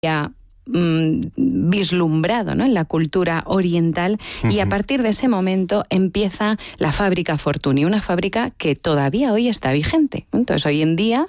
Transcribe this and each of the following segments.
vislumbrado, ¿no?, en la cultura oriental, y a partir de ese momento empieza la fábrica Fortuny, una fábrica que todavía hoy está vigente. Entonces, hoy en día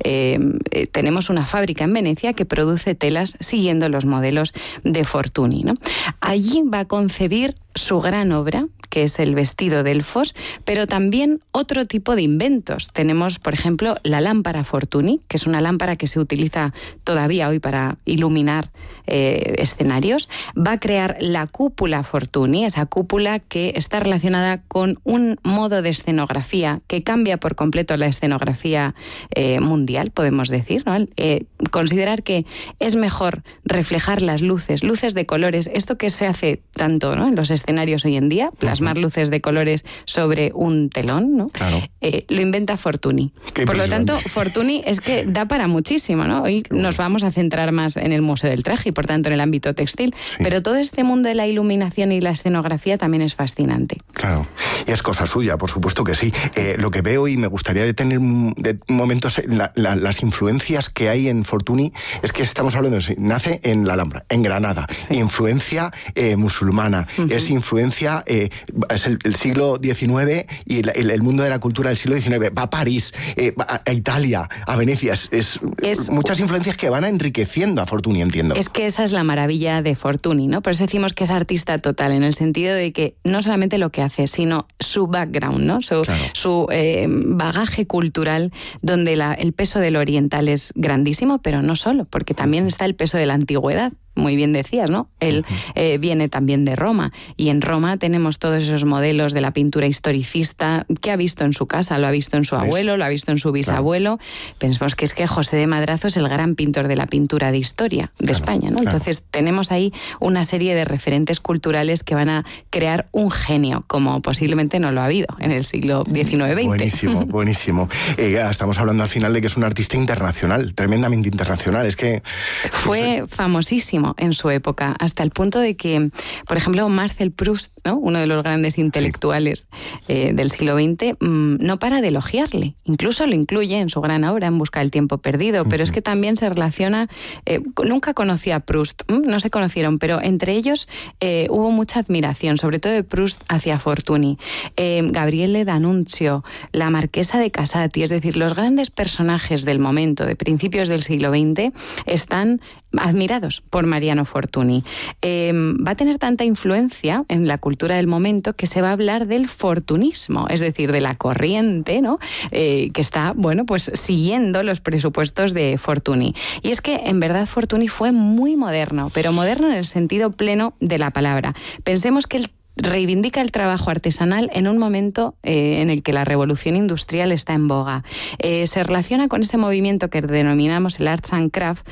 tenemos una fábrica en Venecia que produce telas siguiendo los modelos de Fortuny, ¿no? Allí va a concebir su gran obra, que es el vestido Delfos, pero también otro tipo de inventos. Tenemos, por ejemplo, la lámpara Fortuny, que es una lámpara que se utiliza todavía hoy para iluminar escenarios. Va a crear la cúpula Fortuny, esa cúpula que está relacionada con un modo de escenografía que cambia por completo la escenografía mundial, podemos decir, ¿no? Considerar que es mejor reflejar las luces de colores, esto que se hace tanto, ¿no?, en los escenarios hoy en día, plasmar luces de colores sobre un telón, ¿no? Claro. Lo inventa Fortuny. Por lo tanto, Fortuny es que da para muchísimo, ¿no? Hoy nos vamos a centrar más en el Museo del Traje y, por tanto, en el ámbito textil, pero todo este mundo de la iluminación y la escenografía también es fascinante. Claro, y es cosa suya, por supuesto que sí. Lo que veo, y me gustaría detener momentos, las influencias que hay en Fortuny, es que estamos hablando de, nace en la Alhambra, en Granada, influencia musulmana, es influencia, es el siglo XIX y el mundo de la cultura del siglo XIX, va a París, va a Italia, a Venecia, es muchas influencias que van enriqueciendo a Fortuny, entiendo. Es que esa es la maravilla de Fortuny, ¿no? Por eso decimos que es artista total, en el sentido de que no solamente lo que hace, sino su background, ¿no? Su bagaje cultural, donde el peso del oriental es grandísimo, pero no solo, porque también está el peso de la antigüedad. Muy bien decías, ¿no? Él viene también de Roma, y en Roma tenemos todos esos modelos de la pintura historicista que ha visto en su casa, lo ha visto en su abuelo, lo ha visto en su bisabuelo. Pensamos que es que José de Madrazo es el gran pintor de la pintura de historia de España, ¿no? Entonces tenemos ahí una serie de referentes culturales que van a crear un genio, como posiblemente no lo ha habido en el siglo XIX-XX. Buenísimo, buenísimo. Estamos hablando al final de que es un artista internacional, tremendamente internacional. Es que fue famosísimo en su época, hasta el punto de que, por ejemplo, Marcel Proust, ¿no?, uno de los grandes intelectuales del siglo XX, no para de elogiarle. Incluso lo incluye en su gran obra, En busca del tiempo perdido, pero es que también se relaciona, nunca conoció a Proust, no se conocieron, pero entre ellos hubo mucha admiración, sobre todo de Proust hacia Fortuny. Gabriele D'Annunzio, la marquesa de Casati, es decir, los grandes personajes del momento, de principios del siglo XX, están admirados por Mariano Fortuny. Va a tener tanta influencia en la cultura del momento que se va a hablar del fortunismo, es decir, de la corriente, ¿no?, que está, bueno, pues siguiendo los presupuestos de Fortuny. Y es que, en verdad, Fortuny fue muy moderno, pero moderno en el sentido pleno de la palabra. Pensemos que él reivindica el trabajo artesanal en un momento en el que la revolución industrial está en boga. Se relaciona con ese movimiento que denominamos el Arts and Craft,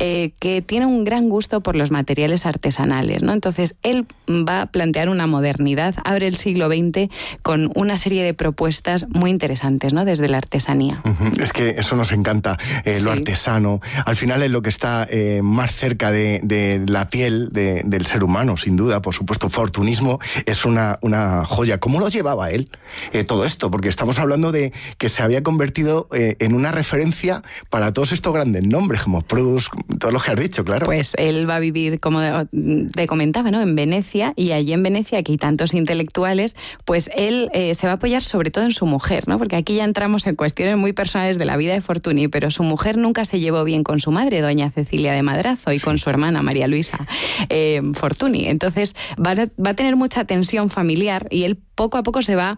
que tiene un gran gusto por los materiales artesanales, ¿no? Entonces, él va a plantear una modernidad, abre el siglo XX con una serie de propuestas muy interesantes, ¿no?, desde la artesanía. Es que eso nos encanta, lo artesano. Al final es lo que está más cerca de la piel del ser humano, sin duda. Por supuesto, fortunismo es una joya. ¿Cómo lo llevaba él todo esto? Porque estamos hablando de que se había convertido en una referencia para todos estos grandes nombres, como Proust, todos los que has dicho, claro. Pues él va a vivir, como te comentaba, ¿no?, en Venecia, y allí en Venecia, aquí hay tantos intelectuales, pues él se va a apoyar sobre todo en su mujer, ¿no? Porque aquí ya entramos en cuestiones muy personales de la vida de Fortuny, pero su mujer nunca se llevó bien con su madre, doña Cecilia de Madrazo, y con su hermana María Luisa Fortuny. Entonces va a tener mucha tensión familiar, y él poco a poco se va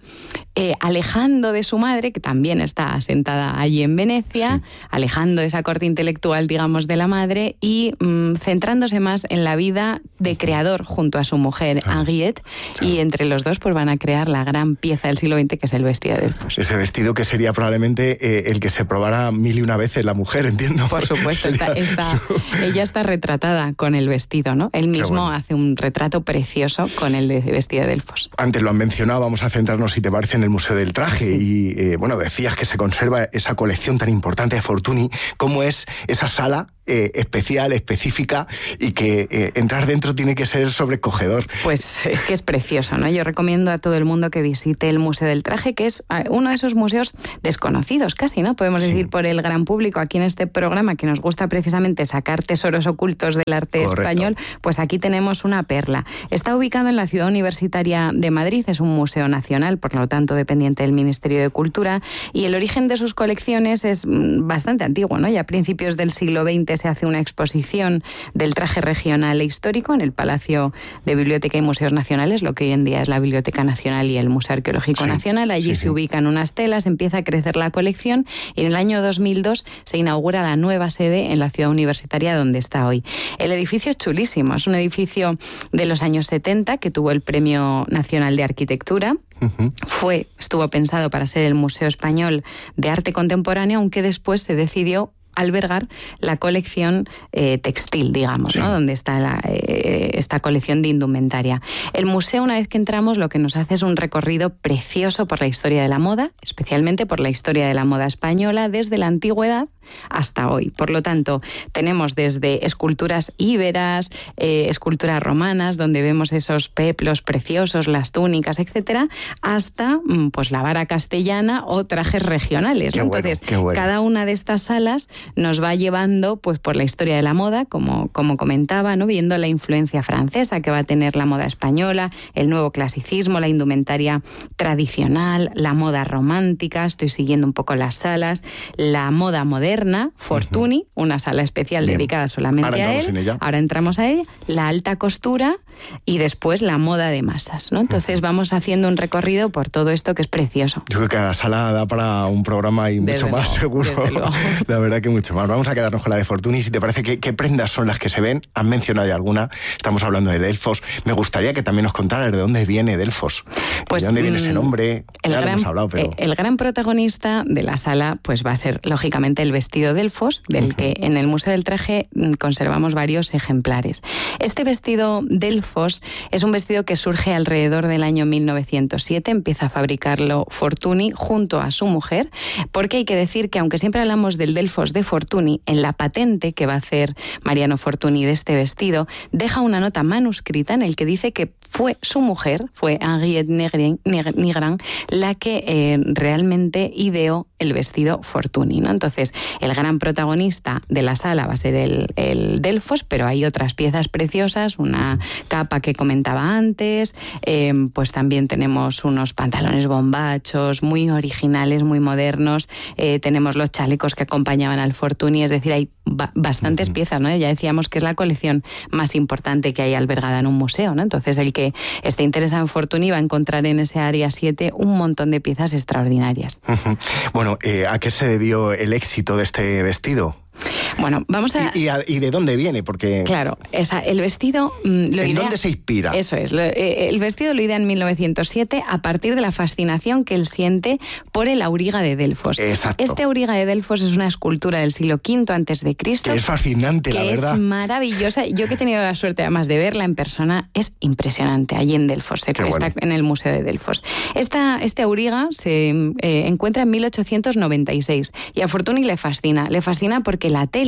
alejando de su madre, que también está asentada allí en Venecia, alejando esa corte intelectual, digamos, de la madre, y centrándose más en la vida de creador junto a su mujer, Henriette, y entre los dos pues van a crear la gran pieza del siglo XX, que es el vestido de Delfos. Ese vestido que sería probablemente el que se probara 1001 veces la mujer, entiendo. Por supuesto, ella está retratada con el vestido, ¿no? Él mismo hace un retrato precioso con el vestido de Delfos. Antes lo han mencionado, vamos a centrarnos, si te parece, en el Museo del Traje. Y bueno, decías que se conserva esa colección tan importante de Fortuny. ¿Cómo es esa sala especial, específica, y que entrar dentro tiene que ser sobrecogedor. Pues es que es precioso, ¿no? Yo recomiendo a todo el mundo que visite el Museo del Traje, que es uno de esos museos desconocidos casi, ¿no? Podemos decir por el gran público aquí en este programa, que nos gusta precisamente sacar tesoros ocultos del arte español, pues aquí tenemos una perla. Está ubicado en la Ciudad Universitaria de Madrid, es un museo nacional, por lo tanto dependiente del Ministerio de Cultura, y el origen de sus colecciones es bastante antiguo, ¿no? Ya a principios del siglo XX se hace una exposición del traje regional e histórico en el Palacio de Biblioteca y Museos Nacionales, lo que hoy en día es la Biblioteca Nacional y el Museo Arqueológico Nacional. Allí se ubican unas telas, empieza a crecer la colección y en el año 2002 se inaugura la nueva sede en la Ciudad Universitaria donde está hoy. El edificio es chulísimo, es un edificio de los años 70 que tuvo el Premio Nacional de Arquitectura. Estuvo pensado para ser el Museo Español de Arte Contemporáneo, aunque después se decidió albergar la colección textil, digamos, ¿no? Donde está esta colección de indumentaria. El museo, una vez que entramos, lo que nos hace es un recorrido precioso por la historia de la moda, especialmente por la historia de la moda española, desde la antigüedad hasta hoy. Por lo tanto, tenemos desde esculturas íberas, esculturas romanas, donde vemos esos peplos preciosos, las túnicas, etcétera, hasta pues la vara castellana o trajes regionales, ¿no? Entonces, cada una de estas salas nos va llevando pues por la historia de la moda, como comentaba, ¿no? Viendo la influencia francesa que va a tener la moda española, el nuevo clasicismo, la indumentaria tradicional, la moda romántica, estoy siguiendo un poco las salas, la moda moderna, Fortuny, una sala especial dedicada solamente a él. Ahora entramos a ella, la alta costura y después la moda de masas, ¿no? Entonces vamos haciendo un recorrido por todo esto que es precioso. Yo creo que cada sala da para un programa y mucho más, seguro. La verdad que mucho más. Vamos a quedarnos con la de Fortuny. Si te parece, ¿qué prendas son las que se ven? ¿Han mencionado ya alguna? Estamos hablando de Delfos. Me gustaría que también nos contaras de dónde viene Delfos. Pues, ¿de dónde viene ese nombre? Ya lo hemos hablado, pero... El gran protagonista de la sala pues va a ser, lógicamente, el vestido Delfos, del que en el Museo del Traje conservamos varios ejemplares. Este vestido Delfos es un vestido que surge alrededor del año 1907. Empieza a fabricarlo Fortuny junto a su mujer, porque hay que decir que, aunque siempre hablamos del Delfos de Fortuny, en la patente que va a hacer Mariano Fortuny de este vestido, deja una nota manuscrita en el que dice que fue su mujer, fue Henriette Nigrand, la que realmente ideó el vestido Fortuny, ¿no? Entonces, el gran protagonista de la sala va a ser el Delfos, pero hay otras piezas preciosas, una capa que comentaba antes, pues también tenemos unos pantalones bombachos muy originales, muy modernos, tenemos los chalecos que acompañaban al Fortuny, es decir, hay bastantes piezas, ¿no? Ya decíamos que es la colección más importante que hay albergada en un museo, ¿no? Entonces, el que esté interesado en Fortuny va a encontrar en ese área 7 un montón de piezas extraordinarias. Bueno, ¿a qué se debió el éxito de este vestido? Bueno, vamos a... ¿Y de dónde viene? Porque... Claro, el vestido... ¿En dónde se inspira? Eso es. El vestido lo idea en 1907 a partir de la fascinación que él siente por el auriga de Delfos. Exacto. Este auriga de Delfos es una escultura del siglo V a.C. Que es fascinante, la verdad. Que es maravillosa. Yo que he tenido la suerte además de verla en persona, es impresionante. Allí en Delfos, está en el Museo de Delfos. Este auriga se encuentra en 1896 y a Fortuny le fascina. Le fascina porque la tela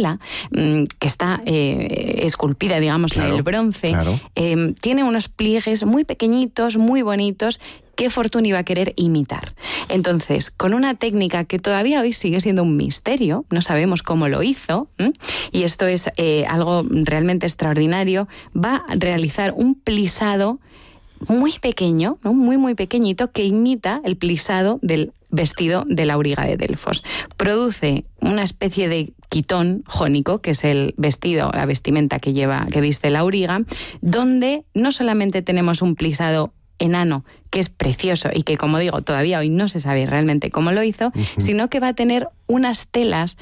que está esculpida, digamos, en el bronce, tiene unos pliegues muy pequeñitos, muy bonitos, que Fortuny va a querer imitar. Entonces, con una técnica que todavía hoy sigue siendo un misterio, no sabemos cómo lo hizo, y esto es algo realmente extraordinario, va a realizar un plisado muy pequeño, ¿no? muy pequeñito, que imita el plisado del vestido del auriga de Delfos. Produce una especie de quitón jónico, que es el vestido, la vestimenta que viste el auriga, donde no solamente tenemos un plisado enano, que es precioso y que, como digo, todavía hoy no se sabe realmente cómo lo hizo, sino que va a tener unas telas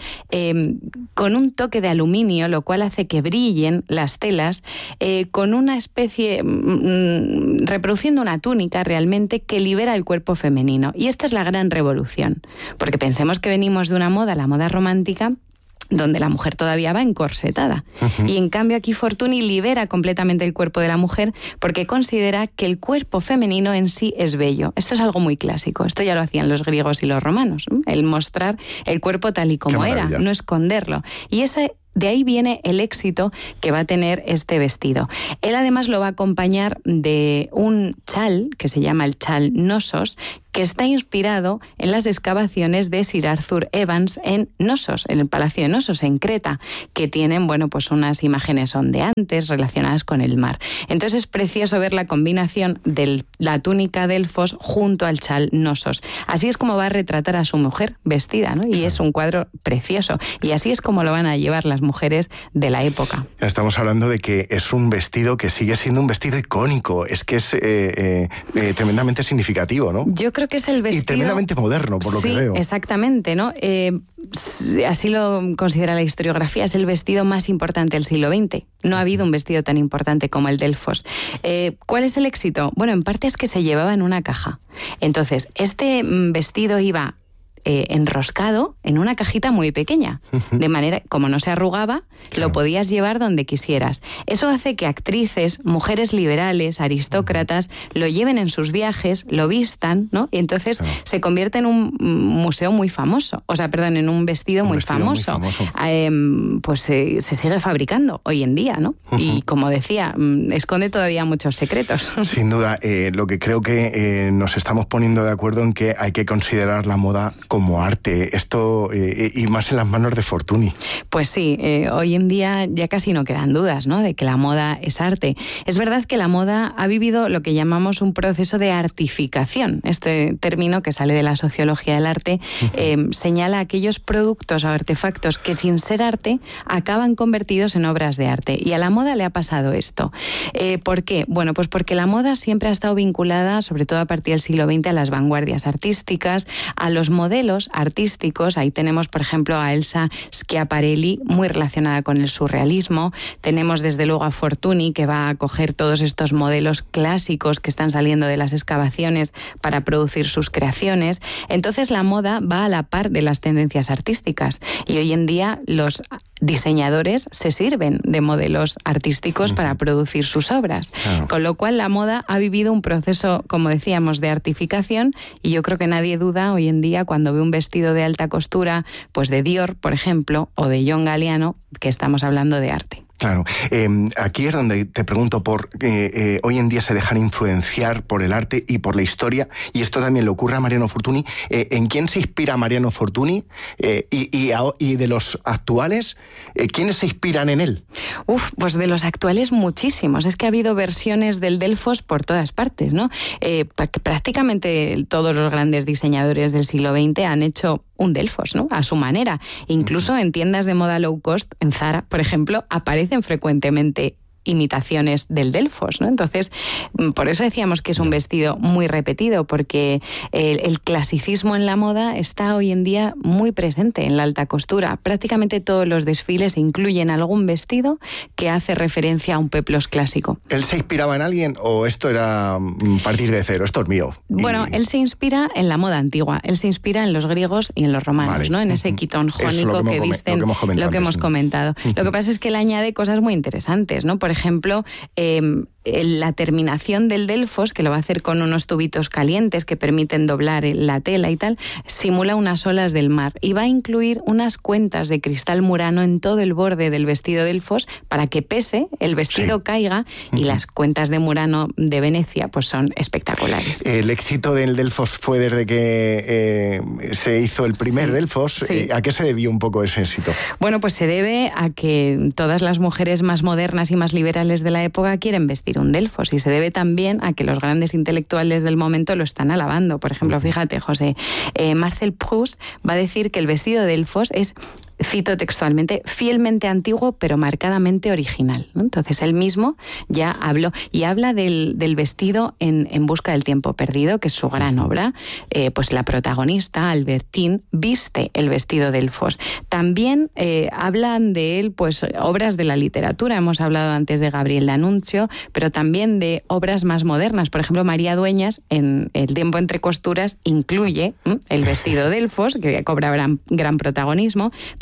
con un toque de aluminio, lo cual hace que brillen las telas, con una especie, reproduciendo una túnica realmente que libera el cuerpo femenino. Y esta es la gran revolución, porque pensemos que venimos de una moda, la moda romántica, donde la mujer todavía va encorsetada. Y en cambio aquí Fortuny libera completamente el cuerpo de la mujer porque considera que el cuerpo femenino en sí es bello. Esto es algo muy clásico. Esto ya lo hacían los griegos y los romanos, ¿no? El mostrar el cuerpo tal y como era, no esconderlo. Y ese de ahí viene el éxito que va a tener este vestido. Él además lo va a acompañar de un chal, que se llama el chal Knossos, que está inspirado en las excavaciones de Sir Arthur Evans en Knossos, en el Palacio de Knossos, en Creta, que tienen, bueno, pues unas imágenes ondeantes relacionadas con el mar. Entonces es precioso ver la combinación de la túnica Delfos junto al chal Knossos. Así es como va a retratar a su mujer vestida, ¿no? Y es un cuadro precioso. Y así es como lo van a llevar las mujeres de la época. Estamos hablando de que es un vestido que sigue siendo un vestido icónico. Es que es tremendamente significativo, ¿no? Yo creo que es el vestido... Y tremendamente moderno, por lo que veo. Sí, exactamente, ¿no? Así lo considera la historiografía, es el vestido más importante del siglo XX. No ha habido un vestido tan importante como el Delfos. ¿Cuál es el éxito? Bueno, en parte es que se llevaba en una caja. Entonces, este vestido iba enroscado en una cajita muy pequeña, de manera, como no se arrugaba, claro, lo podías llevar donde quisieras. Eso hace que actrices, mujeres liberales, aristócratas, lo lleven en sus viajes, lo vistan, ¿no? Y entonces se convierte en un museo muy famoso, en un vestido muy famoso. Pues se sigue fabricando hoy en día, ¿no? Y como decía, esconde todavía muchos secretos. Sin duda, lo que creo que nos estamos poniendo de acuerdo en que hay que considerar la moda como arte, esto y más en las manos de Fortuny. Pues sí, hoy en día ya casi no quedan dudas, ¿no?, de que la moda es arte. Es verdad que la moda ha vivido lo que llamamos un proceso de artificación. Este término, que sale de la sociología del arte, señala aquellos productos o artefactos que sin ser arte acaban convertidos en obras de arte. Y a la moda le ha pasado esto. ¿Por qué? Bueno, pues porque la moda siempre ha estado vinculada, sobre todo a partir del siglo XX, a las vanguardias artísticas, a los modelos artísticos. Ahí tenemos, por ejemplo, a Elsa Schiaparelli, muy relacionada con el surrealismo. Tenemos, desde luego, a Fortuny, que va a coger todos estos modelos clásicos que están saliendo de las excavaciones para producir sus creaciones. Entonces, la moda va a la par de las tendencias artísticas. Y hoy en día los diseñadores se sirven de modelos artísticos para producir sus obras. Claro. Con lo cual, la moda ha vivido un proceso, como decíamos, de artificación, y yo creo que nadie duda hoy en día, cuando ve un vestido de alta costura, pues de Dior, por ejemplo, o de John Galliano, que estamos hablando de arte. Claro, aquí es donde te pregunto por hoy en día se dejan influenciar por el arte y por la historia, y esto también le ocurre a Mariano Fortuny. ¿En quién se inspira Mariano Fortuny? Y de los actuales, ¿quiénes se inspiran en él? Pues de los actuales muchísimos. Es que ha habido versiones del Delfos por todas partes, ¿no? Prácticamente todos los grandes diseñadores del siglo XX han hecho un Delfos, ¿no?, a su manera. Incluso en tiendas de moda low cost, en Zara, por ejemplo, aparecen frecuentemente imitaciones del Delfos, ¿no? Entonces, por eso decíamos que es un vestido muy repetido, porque el clasicismo en la moda está hoy en día muy presente en la alta costura. Prácticamente todos los desfiles incluyen algún vestido que hace referencia a un peplos clásico. ¿Él se inspiraba en alguien o esto era partir de cero? Esto es mío. Bueno, él se inspira en la moda antigua. Él se inspira en los griegos y en los romanos, vale, ¿no? En ese quitón jónico que visten, lo que hemos comentado. Lo que pasa es que él añade cosas muy interesantes, ¿no? Por ejemplo, la terminación del Delfos, que lo va a hacer con unos tubitos calientes que permiten doblar la tela y tal, simula unas olas del mar, y va a incluir unas cuentas de cristal murano en todo el borde del vestido Delfos para que pese, el vestido caiga, y las cuentas de Murano de Venecia pues son espectaculares. El éxito del Delfos fue desde que se hizo el primer Delfos. Sí. ¿A qué se debió un poco ese éxito? Bueno, pues se debe a que todas las mujeres más modernas y más liberales de la época quieren vestir un Delfos, y se debe también a que los grandes intelectuales del momento lo están alabando. Por ejemplo, fíjate, José, Marcel Proust va a decir que el vestido Delfos es, cito textualmente, fielmente antiguo pero marcadamente original, ¿no? Entonces él mismo ya habló, y habla del vestido en Busca del tiempo perdido, que es su gran obra. Pues la protagonista, Albertine, viste el vestido Delfos. También hablan de él pues obras de la literatura. Hemos hablado antes de Gabriel D'Annunzio, pero también de obras más modernas. Por ejemplo, María Dueñas, en El tiempo entre costuras, incluye el vestido Delfos, que cobra gran protagonismo.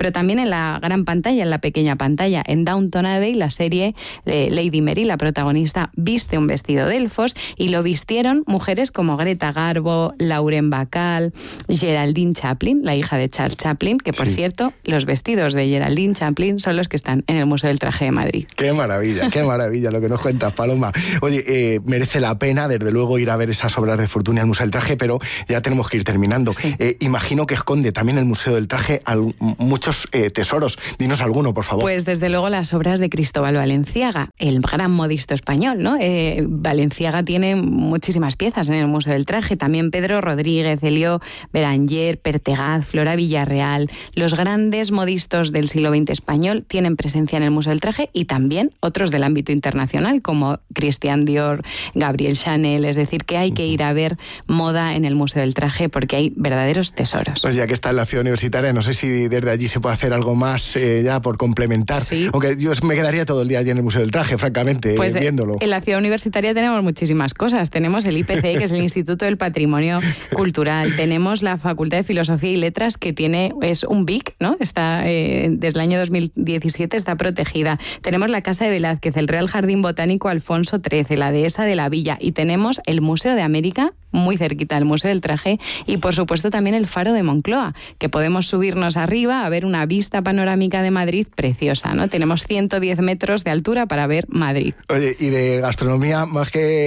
pero también en la gran pantalla, en la pequeña pantalla. En Downton Abbey, la serie, Lady Mary, la protagonista, viste un vestido de elfos y lo vistieron mujeres como Greta Garbo, Lauren Bacall, Geraldine Chaplin, la hija de Charles Chaplin, que por cierto, los vestidos de Geraldine Chaplin son los que están en el Museo del Traje de Madrid. Qué maravilla lo que nos cuentas, Paloma. Oye, merece la pena, desde luego, ir a ver esas obras de Fortuny al Museo del Traje, pero ya tenemos que ir terminando. Sí. Imagino que esconde también el Museo del Traje muchos tesoros. Dinos alguno, por favor. Pues desde luego las obras de Cristóbal Valenciaga, el gran modisto español, ¿no? Valenciaga tiene muchísimas piezas en el Museo del Traje, también Pedro Rodríguez, Elio Beranger, Pertegaz, Flora Villarreal. Los grandes modistos del siglo XX español tienen presencia en el Museo del Traje y también otros del ámbito internacional como Christian Dior, Gabriel Chanel. Es decir, que hay que ir a ver moda en el Museo del Traje porque hay verdaderos tesoros. Pues ya que está en la ciudad universitaria, no sé si desde allí se puede hacer algo más ya por complementar. Sí. Aunque yo me quedaría todo el día allí en el Museo del Traje, francamente, pues viéndolo. En la ciudad universitaria tenemos muchísimas cosas. Tenemos el IPC, que es el Instituto del Patrimonio Cultural. Tenemos la Facultad de Filosofía y Letras, que es un BIC, ¿no? Está desde el año 2017 está protegida. Tenemos la Casa de Velázquez, el Real Jardín Botánico Alfonso XIII, la Dehesa de la Villa, y tenemos el Museo de América, muy cerquita del Museo del Traje, y por supuesto también el Faro de Moncloa, que podemos subirnos arriba a ver una vista panorámica de Madrid preciosa, ¿no? Tenemos 110 metros de altura para ver Madrid. Oye, y de gastronomía, más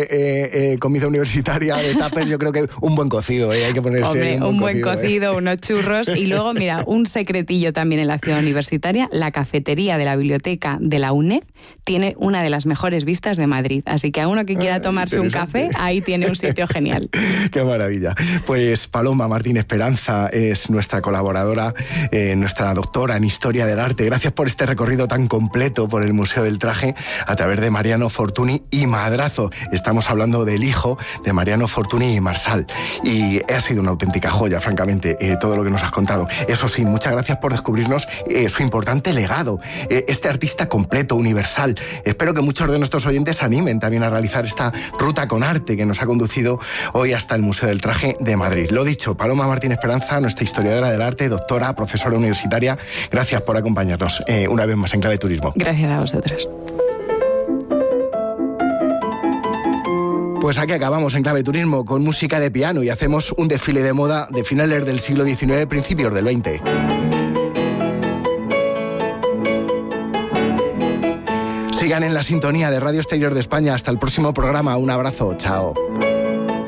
que comida universitaria de tupper, yo creo que un buen cocido, hay que ponerse. Hombre, un buen cocido, unos churros, y luego, mira, un secretillo también en la ciudad universitaria, la cafetería de la biblioteca de la UNED tiene una de las mejores vistas de Madrid, así que a uno que quiera tomarse un café, ahí tiene un sitio genial. Qué maravilla. Pues Paloma Martín Esperanza es nuestra colaboradora, nuestra doctora en Historia del Arte. Gracias por este recorrido tan completo por el Museo del Traje a través de Mariano Fortuny y Madrazo. Estamos hablando del hijo de Mariano Fortuny y Marsal. Y ha sido una auténtica joya, francamente, todo lo que nos has contado. Eso sí, muchas gracias por descubrirnos su importante legado, este artista completo, universal. Espero que muchos de nuestros oyentes se animen también a realizar esta ruta con arte que nos ha conducido hoy hasta el Museo del Traje de Madrid. Lo dicho, Paloma Martín Esperanza, nuestra historiadora del arte, doctora, profesora universitaria, gracias por acompañarnos una vez más en Clave Turismo. Gracias a vosotros. Pues aquí acabamos en Clave Turismo con música de piano y hacemos un desfile de moda de finales del siglo XIX, principios del XX. Sigan en la sintonía de Radio Exterior de España. Hasta el próximo programa. Un abrazo. Chao.